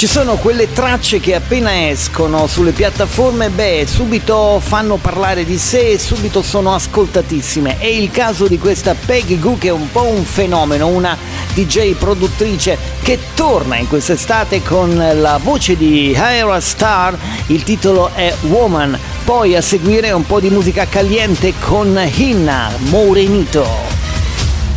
Ci sono quelle tracce che appena escono sulle piattaforme, subito fanno parlare di sé e subito sono ascoltatissime. È il caso di questa Peggy Gou, che è un po' un fenomeno, una DJ produttrice che torna in quest'estate con la voce di Ayra Starr. Il titolo è Woman. Poi a seguire un po' di musica caliente con Hinna Morenito.